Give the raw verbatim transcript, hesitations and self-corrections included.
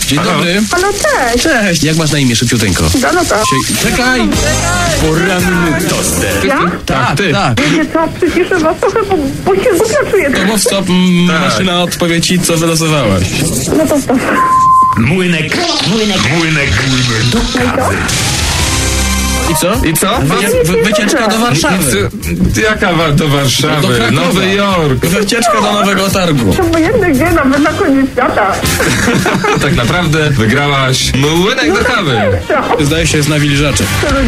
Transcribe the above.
Dzień dobry. Halo, cześć. Cześć. Jak masz na imię, szybciuteńko? Danuta. Sie- Czekaj! Poranny toster. Ja? Tak, ty. Tak. Wiecie co, przyciszę was trochę, bo, bo się głupio czuję. To mów stop, m, maszyna odpowie ci, co wylosowałaś. No to stop. Młynek, młynek, młynek, młynek do kawy. I co? I co? Wy, wy, wycieczka do Warszawy. Ty, jaka wa- do Warszawy? Do Krakowa. Nowy Jork. Wycieczka do Nowego Targu. To jedne gdzie nawet na koniec świata. Tak naprawdę wygrałaś młynek do kawy. Co? Zdaje się, jest na wilżacze. To